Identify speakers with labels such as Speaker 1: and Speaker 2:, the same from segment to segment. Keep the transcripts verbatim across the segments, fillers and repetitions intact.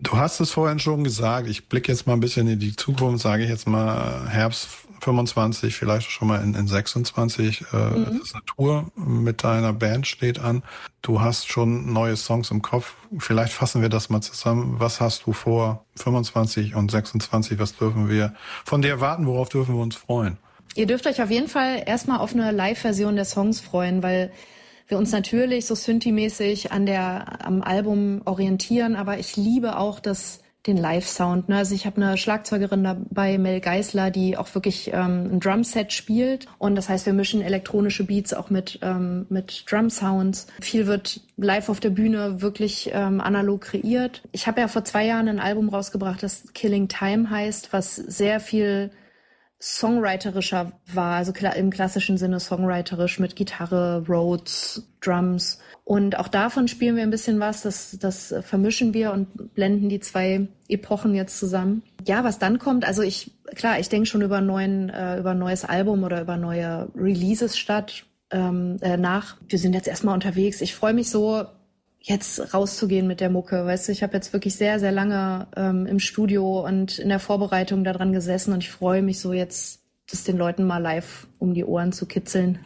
Speaker 1: Du hast es vorhin schon gesagt, ich blicke jetzt mal ein bisschen in die Zukunft, sage ich jetzt mal Herbst fünfundzwanzig, vielleicht schon mal in, in sechsundzwanzig. Äh,
Speaker 2: Mhm.
Speaker 1: Es ist eine Tour mit deiner Band, steht an. Du hast schon neue Songs im Kopf. Vielleicht fassen wir das mal zusammen. Was hast du vor fünfundzwanzig und sechsundzwanzig? Was dürfen wir von dir erwarten? Worauf dürfen wir uns freuen?
Speaker 2: Ihr dürft euch auf jeden Fall erstmal auf eine Live-Version der Songs freuen, weil wir uns natürlich so Synthi-mäßig an der, am Album orientieren, aber ich liebe auch das, den Live-Sound. Ne? Also ich habe eine Schlagzeugerin dabei, Mel Geisler, die auch wirklich ähm, ein Drumset spielt. Und das heißt, wir mischen elektronische Beats auch mit, ähm, mit Drum-Sounds. Viel wird live auf der Bühne wirklich ähm, analog kreiert. Ich habe ja vor zwei Jahren ein Album rausgebracht, das Killing Time heißt, was sehr viel songwriterischer war, also im klassischen Sinne songwriterisch mit Gitarre, Rhodes, Drums. Und auch davon spielen wir ein bisschen was, das, das vermischen wir und blenden die zwei Epochen jetzt zusammen. Ja, was dann kommt, also ich, klar, ich denke schon über, neuen, äh, über ein neues Album oder über neue Releases statt, ähm, äh, nach. Wir sind jetzt erstmal unterwegs. Ich freue mich so, jetzt rauszugehen mit der Mucke. Weißt du, ich habe jetzt wirklich sehr, sehr lange ähm, im Studio und in der Vorbereitung daran gesessen und ich freue mich so jetzt, das den Leuten mal live um die Ohren zu kitzeln.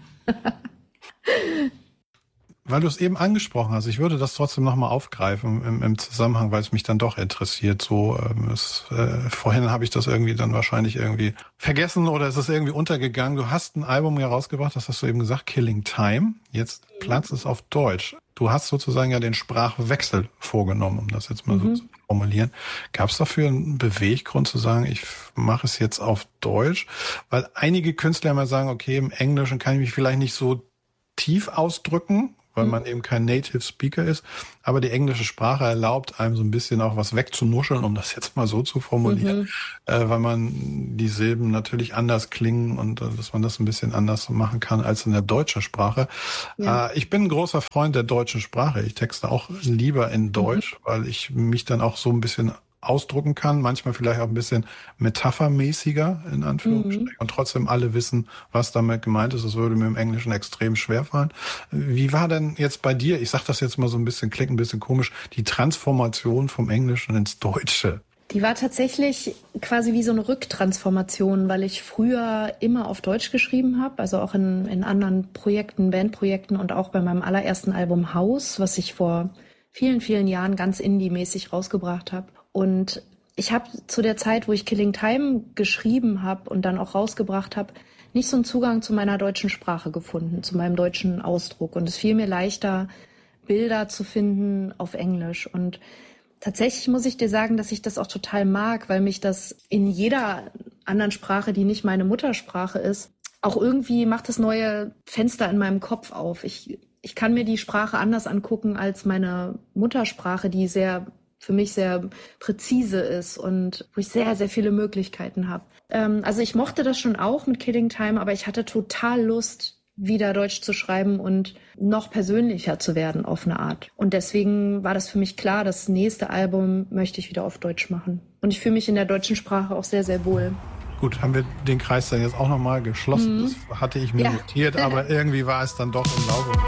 Speaker 1: Weil du es eben angesprochen hast, ich würde das trotzdem nochmal aufgreifen im, im Zusammenhang, weil es mich dann doch interessiert. So, ähm, es, äh, vorhin habe ich das irgendwie dann wahrscheinlich irgendwie vergessen oder es ist irgendwie untergegangen. Du hast ein Album herausgebracht, das hast du eben gesagt, Killing Time. Jetzt Platz ist auf Deutsch. Du hast sozusagen ja den Sprachwechsel vorgenommen, um das jetzt mal
Speaker 2: Mhm.
Speaker 1: so zu formulieren. Gab es dafür einen Beweggrund zu sagen, ich mache es jetzt auf Deutsch? Weil einige Künstler immer sagen, okay, im Englischen kann ich mich vielleicht nicht so tief ausdrücken, weil man eben kein Native Speaker ist. Aber die englische Sprache erlaubt einem so ein bisschen auch was wegzunuscheln, um das jetzt mal so zu formulieren,
Speaker 2: Mhm.
Speaker 1: äh, weil man die Silben natürlich anders klingen und äh, dass man das ein bisschen anders machen kann als in der deutschen Sprache.
Speaker 2: Ja.
Speaker 1: Äh, ich bin ein großer Freund der deutschen Sprache. Ich texte auch lieber in Deutsch, mhm. weil ich mich dann auch so ein bisschen ausdrucken kann, manchmal vielleicht auch ein bisschen metaphermäßiger, in Anführungsstrichen,
Speaker 2: Mhm.
Speaker 1: und trotzdem alle wissen, was damit gemeint ist. Das würde mir im Englischen extrem schwer fallen. Wie war denn jetzt bei dir, ich sage das jetzt mal so ein bisschen, klingt ein bisschen komisch, die Transformation vom Englischen ins Deutsche?
Speaker 2: Die war tatsächlich quasi wie so eine Rücktransformation, weil ich früher immer auf Deutsch geschrieben habe, also auch in, in anderen Projekten, Bandprojekten und auch bei meinem allerersten Album Haus, was ich vor vielen, vielen Jahren ganz indie-mäßig rausgebracht habe. Und ich habe zu der Zeit, wo ich Killing Time geschrieben habe und dann auch rausgebracht habe, nicht so einen Zugang zu meiner deutschen Sprache gefunden, zu meinem deutschen Ausdruck. Und es fiel mir leichter, Bilder zu finden auf Englisch. Und tatsächlich muss ich dir sagen, dass ich das auch total mag, weil mich das in jeder anderen Sprache, die nicht meine Muttersprache ist, auch irgendwie macht das neue Fenster in meinem Kopf auf. Ich, ich kann mir die Sprache anders angucken als meine Muttersprache, die sehr für mich sehr präzise ist und wo ich sehr, sehr viele Möglichkeiten habe. Ähm, also ich mochte das schon auch mit Killing Time, aber ich hatte total Lust, wieder Deutsch zu schreiben und noch persönlicher zu werden auf eine Art. Und deswegen war das für mich klar, das nächste Album möchte ich wieder auf Deutsch machen. Und ich fühle mich in der deutschen Sprache auch sehr, sehr wohl.
Speaker 1: Gut, haben wir den Kreis dann jetzt auch nochmal geschlossen.
Speaker 2: Mhm.
Speaker 1: Das hatte ich mir
Speaker 2: ja.
Speaker 1: notiert, aber irgendwie war es dann doch im Laufe